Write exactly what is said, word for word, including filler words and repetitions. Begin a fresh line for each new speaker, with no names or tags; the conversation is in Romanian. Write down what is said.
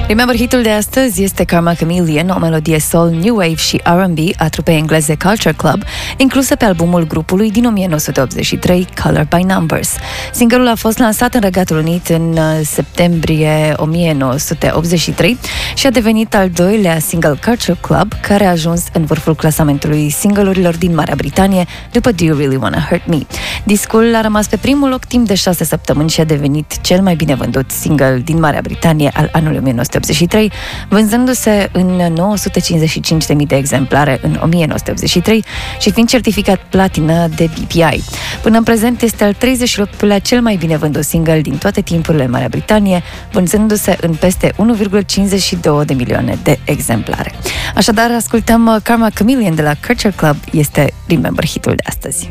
Remember, hitul de astăzi este Karma Chameleon, o melodie soul, new wave și R and B a trupei engleze Culture Club, inclusă pe albumul grupului din nouăsprezece optzeci și trei, Color by Numbers. Singurul a fost lansat în Regatul Unit în septembrie nouăsprezece optzeci și trei și a devenit al doilea single Culture Club, care a ajuns în vârful clasamentului singlurilor din Marea Britanie după Do You Really Wanna Hurt Me. Discul a rămas pe primul loc timp de șase săptămâni și a devenit cel mai bine vândut single din Marea Britanie al anului nouăsprezece optzeci și trei, vânzându-se în nouă sute cincizeci și cinci de mii de exemplare în nouăsprezece optzeci și trei și fiind certificat platină de B P I. Până în prezent este al treizeci și opt-lea cel mai bine vândut single din toate timpurile în Marea Britanie, vânzându-se în peste unu virgulă cincizeci și doi de milioane de exemplare. Așadar, ascultăm Karma Chameleon de la Culture Club, este Remember hitul de astăzi.